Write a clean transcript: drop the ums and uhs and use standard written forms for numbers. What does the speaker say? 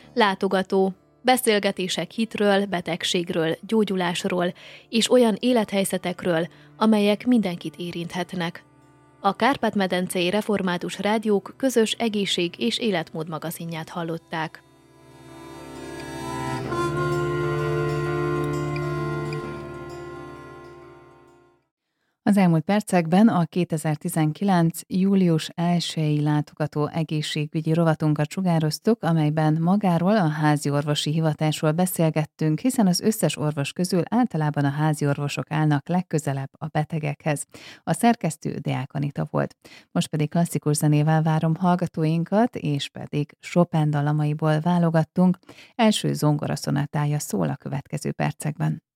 Látogató. Beszélgetések hitről, betegségről, gyógyulásról és olyan élethelyzetekről, amelyek mindenkit érinthetnek. A Kárpát-medencei Református Rádiók közös egészség- és életmód magazinját hallották. Az elmúlt percekben a 2019. július 1-i látogató egészségügyi rovatunkat sugároztuk, amelyben magáról, a háziorvosi hivatásról beszélgettünk, hiszen az összes orvos közül általában a háziorvosok állnak legközelebb a betegekhez. A szerkesztő Deák Anita volt. Most pedig klasszikus zenével várom hallgatóinkat, és pedig Chopin dalamaiból válogattunk. Első zongoraszonátája szól a következő percekben.